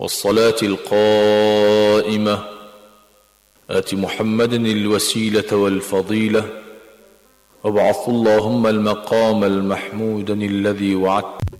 والصلاة القائمة آت محمد الوسيلة والفضيلة وابعث اللهم المقام المحمود الذي وعدته